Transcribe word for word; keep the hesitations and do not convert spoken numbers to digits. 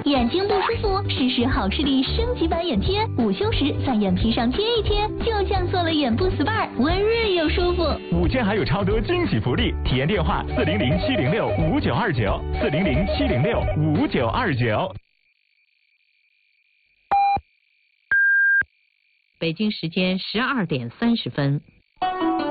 眼睛不舒服，试试好视力升级版眼贴，午休时在眼皮上贴一贴，就像做了眼部 S P A， 温润又舒服。 午间还有超多惊喜福利，体验电话四零零七零六五九二九，四零零七零六五九二九。 北京时间十二点三十分。